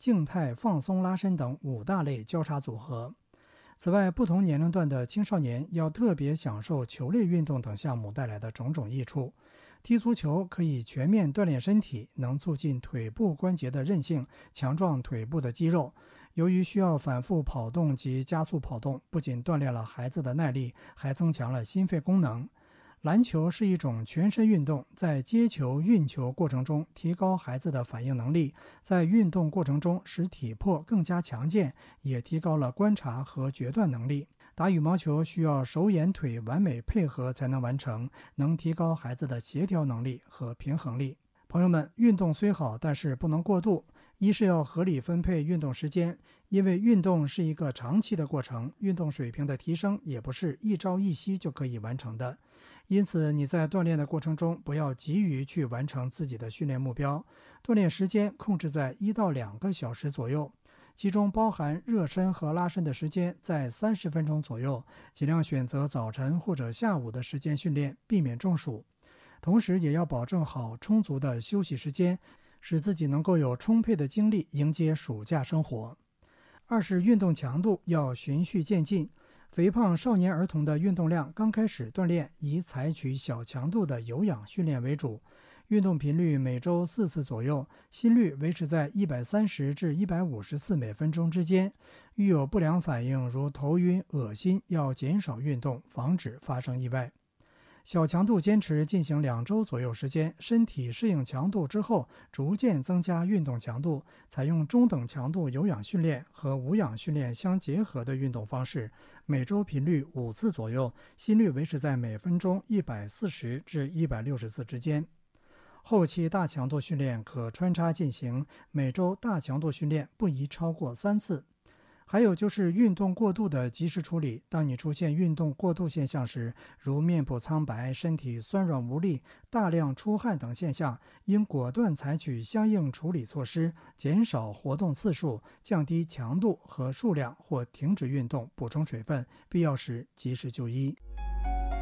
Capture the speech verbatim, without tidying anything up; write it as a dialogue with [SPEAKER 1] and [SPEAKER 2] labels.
[SPEAKER 1] 静态放松拉伸等五大类交叉组合。此外，不同年龄段的青少年要特别享受球类运动等项目带来的种种益处。踢足球可以全面锻炼身体，能促进腿部关节的韧性，强壮腿部的肌肉。由于需要反复跑动及加速跑动，不仅锻炼了孩子的耐力，还增强了心肺功能。篮球是一种全身运动，在接球、运球过程中提高孩子的反应能力，在运动过程中使体魄更加强健，也提高了观察和决断能力。打羽毛球需要手眼腿完美配合才能完成，能提高孩子的协调能力和平衡力。朋友们，运动虽好，但是不能过度。一是要合理分配运动时间，因为运动是一个长期的过程，运动水平的提升也不是一朝一夕就可以完成的。因此，你在锻炼的过程中，不要急于去完成自己的训练目标，锻炼时间控制在一到两个小时左右，其中包含热身和拉伸的时间在三十分钟左右，尽量选择早晨或者下午的时间训练，避免中暑。同时也要保证好充足的休息时间，使自己能够有充沛的精力迎接暑假生活。二是运动强度要循序渐进，肥胖少年儿童的运动量刚开始锻炼以采取小强度的有氧训练为主，运动频率每周四次左右，心率维持在一百三十至一百五十次每分钟之间。遇有不良反应如头晕、恶心，要减少运动，防止发生意外。小强度坚持进行两周左右时间，身体适应强度之后，逐渐增加运动强度，采用中等强度有氧训练和无氧训练相结合的运动方式，每周频率五次左右，心率维持在每分钟一百四十至一百六十次之间。后期大强度训练可穿插进行，每周大强度训练不宜超过三次。还有就是运动过度的及时处理，当你出现运动过度现象时，如面部苍白、身体酸软无力、大量出汗等现象，应果断采取相应处理措施，减少活动次数，降低强度和数量，或停止运动，补充水分，必要时及时就医。